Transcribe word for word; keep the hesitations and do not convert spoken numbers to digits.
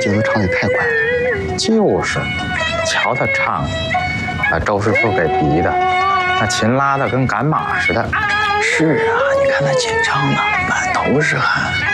节奏唱得太快了。 就是，瞧他唱，把周师傅给逼的，那琴拉的跟赶马似的。 是啊，你看他紧张的，满头是汗。